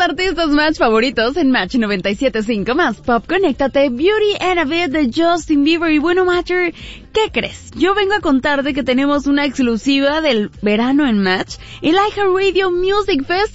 artistas Match favoritos en Match 97.5 más Pop. Conéctate, Beauty and a Bit de Justin Bieber. Y bueno, Matcher, ¿qué crees? Yo vengo a contarte que tenemos una exclusiva del verano en Match, el iHeartRadio Music Fest